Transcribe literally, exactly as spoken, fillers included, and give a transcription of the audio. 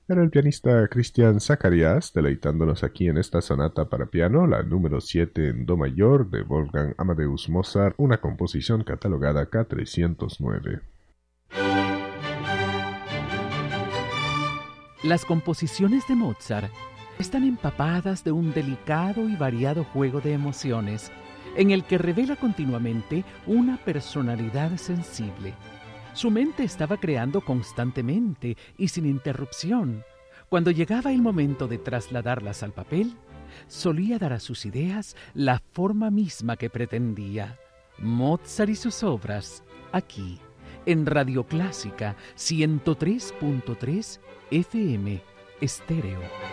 Era el pianista Christian Zacharias, deleitándonos aquí en esta sonata para piano, la número siete en do mayor de Wolfgang Amadeus Mozart, una composición catalogada K trescientos nueve. Las composiciones de Mozart están empapadas de un delicado y variado juego de emociones, en el que revela continuamente una personalidad sensible. Su mente estaba creando constantemente y sin interrupción. Cuando llegaba el momento de trasladarlas al papel, solía dar a sus ideas la forma misma que pretendía. Mozart y sus obras, aquí, en Radio Clásica ciento tres punto tres F M Estéreo.